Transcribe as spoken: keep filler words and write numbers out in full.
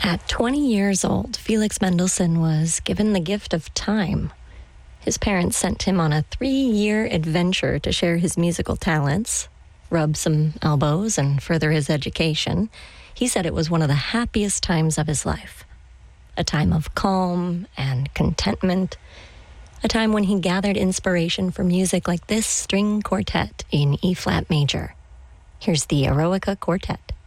At twenty years old, Felix Mendelssohn was given the gift of time. His parents sent him on a three-year adventure to share his musical talents, rub some elbows, and further his education. He said it was one of the happiest times of his life. A time of calm and contentment. A time when he gathered inspiration for music like this string quartet in E-flat major. Here's the Eroica Quartet.